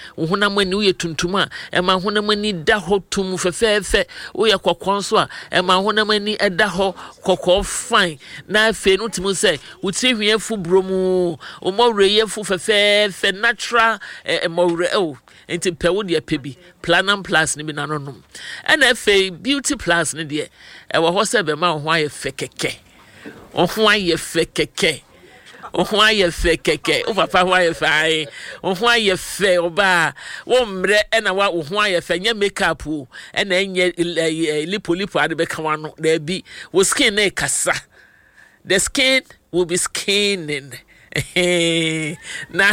honam ani wo tuntum a ema honam ani da ho tum fefefe wo ye kokon so a ema honam ani da ho kokon fine na afi no timu say wo tiri hwefu bromu o mowre yefu fefefe natural mowre enti pewo de pebi Platinum Plus ni bi nanom ena afi Beauty Plus ni de wo ho se be ma ho aye fekeke o ho aye fekeke o ho aye fekeke o papa ho aye fai o ho aye fe oba wo mre ena wa o ho aye fe nya makeup o ena enye lipo ade be kan wano na bi wo skin na kasa the skin will be skinning na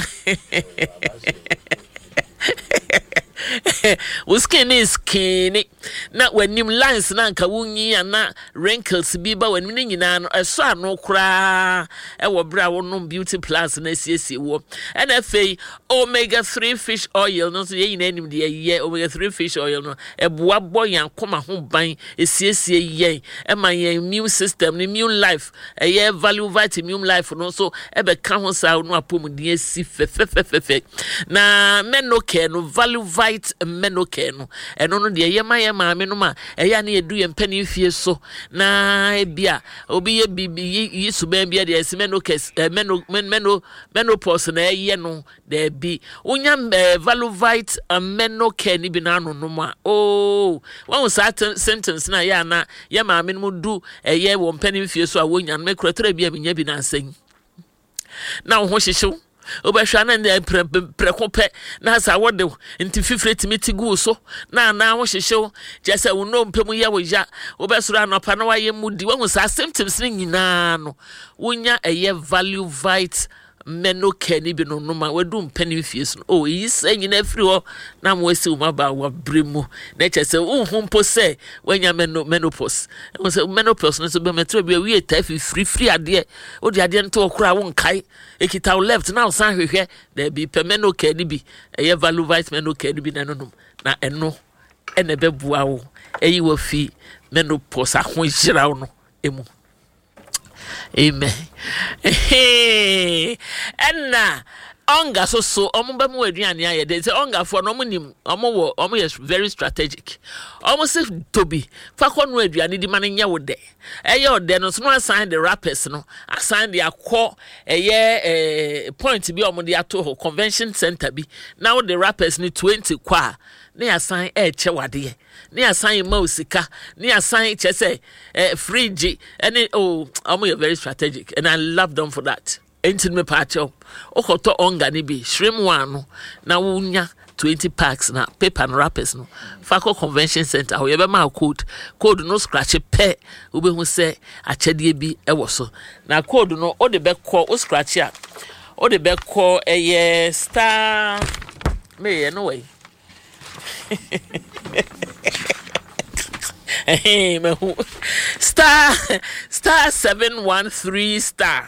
wo skin is skinny na wanim lines na nka wunyi na wrinkles bi ba wanim nyina no eso ano kra e wo bra wonom Beauty Plus na siesie wo and afei omega 3 fish oil no so ye nyina nim de ye omega 3 fish oil no e boa boyan koma ho ban siesie ye e man ye immune system immune life e ye value vitamin life no so e be ka ho sa no apom de si fe na menoke no value vit menoke no eno no de ye maame no ma eya na edu ye mpani fie so na ebia obi ye bibi yisu ban bia de menoke menopause na ye no de bi unya value vit menoke ni bi na no no ma oh one sentence na ya na ye maame no du eye wo mpani fie so a wonya no mekrotra bia bi nya bi na nsan na wo ho hyehyew obehwa na prekope na sa wode nti fifre timiti gu so na ho hyehyew jese wo no mpem ye wo ja obesoro anopa na waye mudi wo sa symptoms ni nyina no wonya eye value vit menoke ni bi no no ma wadu mpani fie so oh yi sa nyina afiri ho na mo esi wo maba wa bremu na chese wo humpo se wanya menopause wo se menopause no so be metro bi wi etafi free ade o de ade nto okura wo nkai ekita left now san hwehwe there be menoke ni bi eye value vit menoke ni bi na no na eno ene bebua wo eyi wo fi menopause ahon jira wo no emu. Amen. Enna onga so omba mu aduane aye de say onga for no monim omo yes very strategic omo se tobi fa ko no aduane di mane nya wo de eye ode no so no assign the rappers no assign the akọ eye point bi omo de ato ho convention center bi now the rappers ni 20 kwa ne assign che wade ne assign mausika ne assign che say fridge and omo very strategic and I love them for that. Enti me pacho okoto onga ni bi shrimp one na wunya 20 packs na paper and wrappers no Fako Convention Center ho ye be ma code no scratch pe ube hu se achede bi ewo so na code no o de be call o scratch a o de be call star me no way hey me star 713 star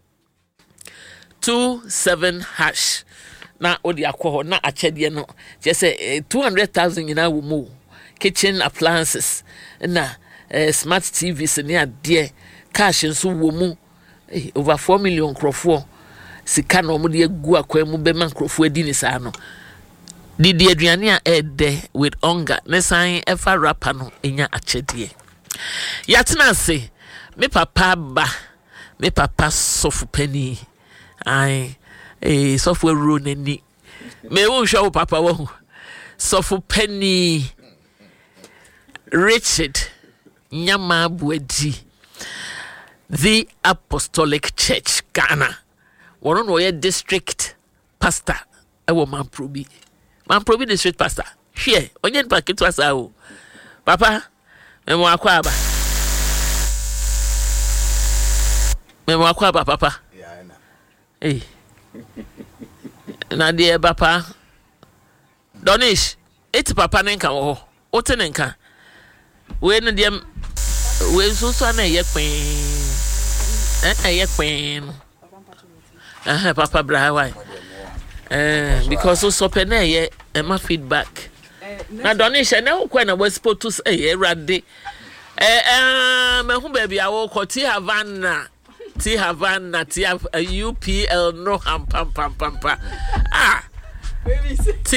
27 hash na odi akọ na achede no je say 200,000 nyina wo mu kitchen appliances na smart TVs ne ade cash nso wo mu over 4 million crofo sika na omo de agu akwa mu be man crofo adi ni sa no didi aduane a ede with onga ne san efa rapper no enya achede yatena se me papa sofu penny ai software run ni me won show papa wo sofu penny Richard Nyama Buedi the Apostolic Church Ghana one no ye district pastor e wo Manprobi district pastor here onye packet wasa o papa me mo akwa aba papa eh na de papa Donish eti papa nenka wo o te nenka we no dem we so na ye pen papa bra why because so pen na ye ma feedback na Donish na wo kwa na we supposed to say rade me hu ba bia wo ko ti Havana UPL no pam